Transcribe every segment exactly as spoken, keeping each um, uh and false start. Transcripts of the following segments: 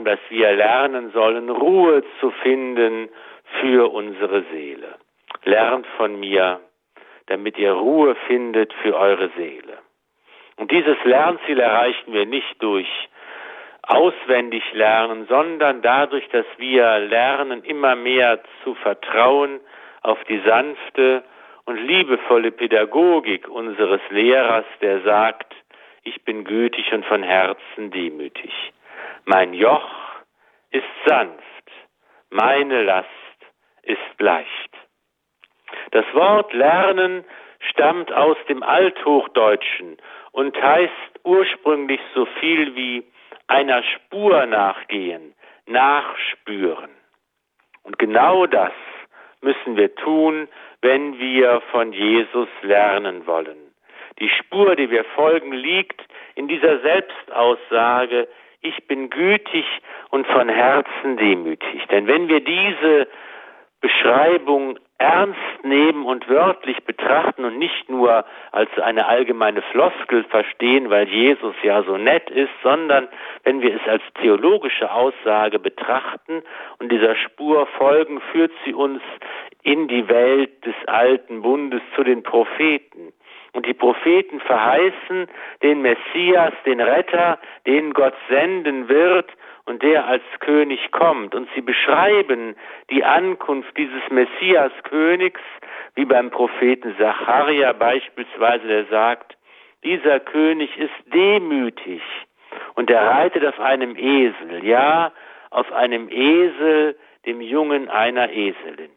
darum, dass wir lernen sollen, Ruhe zu finden für unsere Seele. Lernt von mir, damit ihr Ruhe findet für eure Seele. Und dieses Lernziel erreichen wir nicht durch auswendig lernen, sondern dadurch, dass wir lernen, immer mehr zu vertrauen auf die sanfte und liebevolle Pädagogik unseres Lehrers, der sagt, ich bin gütig und von Herzen demütig. Mein Joch ist sanft, meine Last ist leicht. Das Wort lernen stammt aus dem Althochdeutschen und heißt ursprünglich so viel wie einer Spur nachgehen, nachspüren. Und genau das müssen wir tun, wenn wir von Jesus lernen wollen. Die Spur, die wir folgen, liegt in dieser Selbstaussage, ich bin gütig und von Herzen demütig. Denn wenn wir diese Beschreibung ernst nehmen und wörtlich betrachten und nicht nur als eine allgemeine Floskel verstehen, weil Jesus ja so nett ist, sondern wenn wir es als theologische Aussage betrachten und dieser Spur folgen, führt sie uns in die Welt des alten Bundes zu den Propheten. Und die Propheten verheißen den Messias, den Retter, den Gott senden wird und der als König kommt. Und sie beschreiben die Ankunft dieses Messias-Königs, wie beim Propheten Sacharja beispielsweise, der sagt, dieser König ist demütig und er reitet auf einem Esel, ja, auf einem Esel, dem Jungen einer Eselin.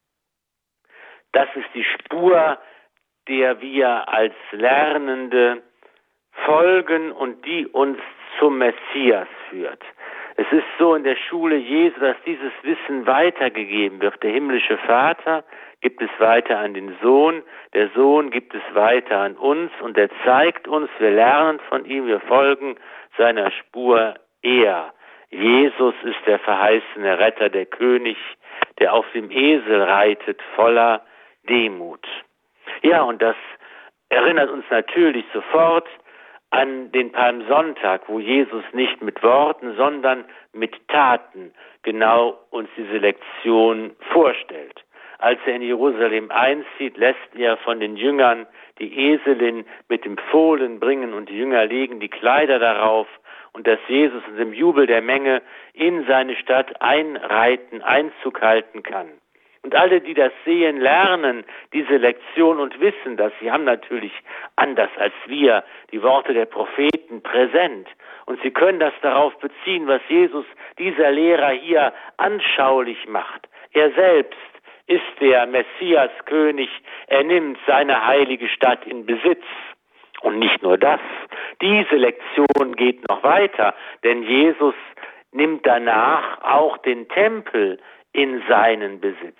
Das ist die Spur, der wir als Lernende folgen und die uns zum Messias führt. Es ist so in der Schule Jesu, dass dieses Wissen weitergegeben wird. Der himmlische Vater gibt es weiter an den Sohn, der Sohn gibt es weiter an uns und er zeigt uns, wir lernen von ihm, wir folgen seiner Spur. Er, Jesus, ist der verheißene Retter, der König, der auf dem Esel reitet, voller Demut. Ja, und das erinnert uns natürlich sofort an den Palmsonntag, wo Jesus nicht mit Worten, sondern mit Taten genau uns diese Lektion vorstellt. Als er in Jerusalem einzieht, lässt er von den Jüngern die Eselin mit dem Fohlen bringen und die Jünger legen die Kleider darauf und dass Jesus in dem Jubel der Menge in seine Stadt einreiten, Einzug halten kann. Und alle, die das sehen, lernen diese Lektion und wissen das. Sie haben natürlich, anders als wir, die Worte der Propheten präsent. Und sie können das darauf beziehen, was Jesus, dieser Lehrer hier, anschaulich macht. Er selbst ist der Messias-König. Er nimmt seine heilige Stadt in Besitz. Und nicht nur das. Diese Lektion geht noch weiter, denn Jesus nimmt danach auch den Tempel in seinen Besitz.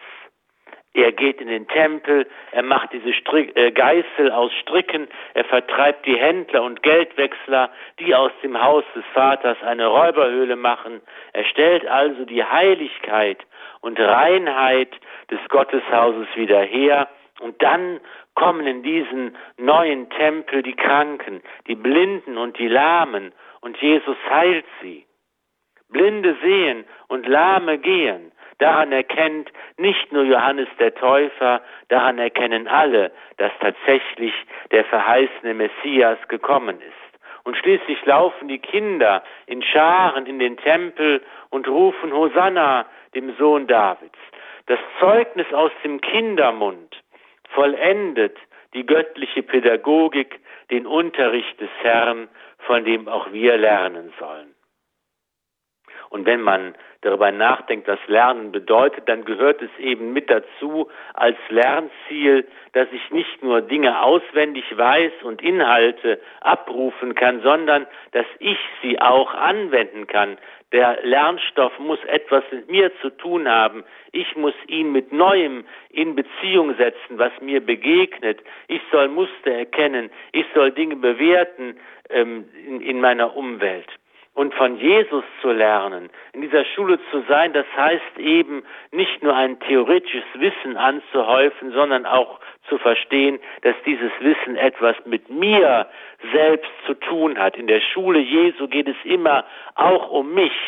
Er geht in den Tempel, er macht diese Strick, äh, Geißel aus Stricken, er vertreibt die Händler und Geldwechsler, die aus dem Haus des Vaters eine Räuberhöhle machen. Er stellt also die Heiligkeit und Reinheit des Gotteshauses wieder her. Und dann kommen in diesen neuen Tempel die Kranken, die Blinden und die Lahmen und Jesus heilt sie. Blinde sehen und Lahme gehen. Daran erkennt nicht nur Johannes der Täufer, daran erkennen alle, dass tatsächlich der verheißene Messias gekommen ist. Und schließlich laufen die Kinder in Scharen in den Tempel und rufen Hosanna, dem Sohn Davids. Das Zeugnis aus dem Kindermund vollendet die göttliche Pädagogik, den Unterricht des Herrn, von dem auch wir lernen sollen. Und wenn man darüber nachdenkt, was Lernen bedeutet, dann gehört es eben mit dazu als Lernziel, dass ich nicht nur Dinge auswendig weiß und Inhalte abrufen kann, sondern dass ich sie auch anwenden kann. Der Lernstoff muss etwas mit mir zu tun haben. Ich muss ihn mit Neuem in Beziehung setzen, was mir begegnet. Ich soll Muster erkennen. Ich soll Dinge bewerten ähm, in, in meiner Umwelt. Und von Jesus zu lernen, in dieser Schule zu sein, das heißt eben nicht nur ein theoretisches Wissen anzuhäufen, sondern auch zu verstehen, dass dieses Wissen etwas mit mir selbst zu tun hat. In der Schule Jesu geht es immer auch um mich.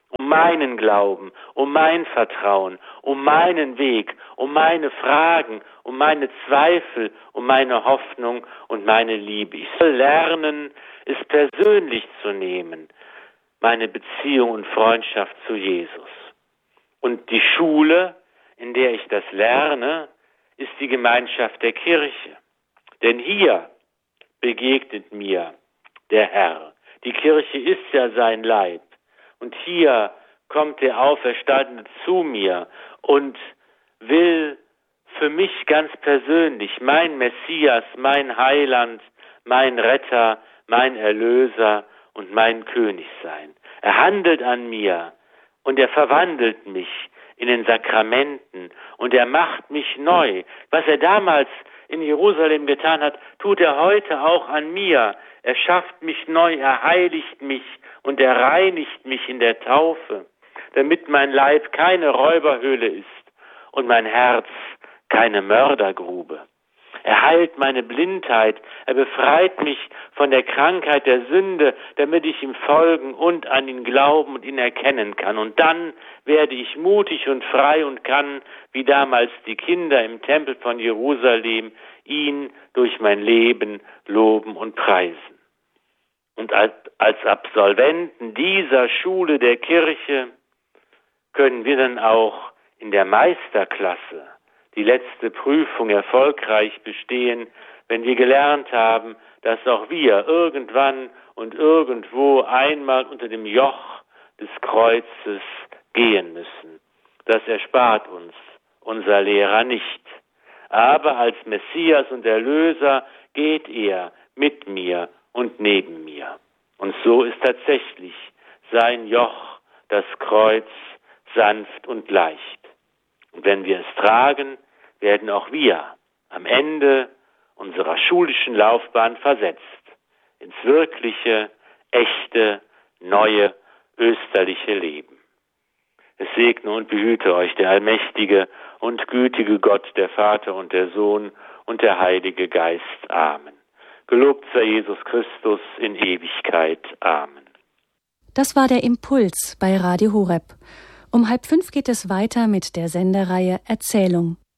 um meinen Glauben, um mein Vertrauen, um meinen Weg, um meine Fragen, um meine Zweifel, um meine Hoffnung und meine Liebe. Ich soll lernen, es persönlich zu nehmen, meine Beziehung und Freundschaft zu Jesus. Und die Schule, in der ich das lerne, ist die Gemeinschaft der Kirche. Denn hier begegnet mir der Herr. Die Kirche ist ja sein Leib. Und hier kommt der Auferstandene zu mir und will für mich ganz persönlich mein Messias, mein Heiland, mein Retter, mein Erlöser und mein König sein. Er handelt an mir und er verwandelt mich in den Sakramenten und er macht mich neu. Was er damals in Jerusalem getan hat, tut er heute auch an mir. Er schafft mich neu, er heiligt mich und er reinigt mich in der Taufe, damit mein Leib keine Räuberhöhle ist und mein Herz keine Mördergrube. Er heilt meine Blindheit, er befreit mich von der Krankheit der Sünde, damit ich ihm folgen und an ihn glauben und ihn erkennen kann. Und dann werde ich mutig und frei und kann, wie damals die Kinder im Tempel von Jerusalem, ihn durch mein Leben loben und preisen. Und als, als Absolventen dieser Schule der Kirche können wir dann auch in der Meisterklasse die letzte Prüfung erfolgreich bestehen, wenn wir gelernt haben, dass auch wir irgendwann und irgendwo einmal unter dem Joch des Kreuzes gehen müssen. Das erspart uns unser Lehrer nicht. Aber als Messias und Erlöser geht er mit mir und neben mir. Und so ist tatsächlich sein Joch, das Kreuz, sanft und leicht. Und wenn wir es tragen, werden auch wir am Ende unserer schulischen Laufbahn versetzt ins wirkliche, echte, neue, österliche Leben. Es segne und behüte euch der allmächtige und gütige Gott, der Vater und der Sohn und der Heilige Geist. Amen. Gelobt sei Jesus Christus in Ewigkeit. Amen. Das war der Impuls bei Radio Horeb. Um halb fünf geht es weiter mit der Sendereihe Erzählung.